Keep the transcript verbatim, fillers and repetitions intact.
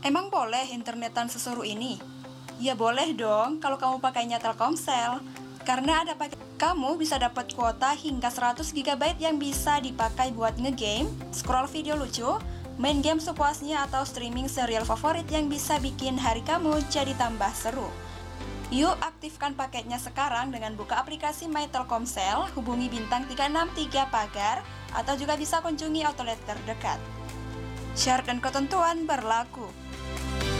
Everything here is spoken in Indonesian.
Emang boleh internetan seseru ini? Ya boleh dong kalau kamu pakainya Telkomsel. Karena ada paket kamu bisa dapat kuota hingga seratus giga byte yang bisa dipakai buat ngegame, scroll video lucu, main game sepuasnya atau streaming serial favorit yang bisa bikin hari kamu jadi tambah seru. Yuk aktifkan paketnya sekarang dengan buka aplikasi My Telkomsel, hubungi bintang tiga enam tiga pagar, atau juga bisa kunjungi outlet terdekat. Syarat dan ketentuan berlaku.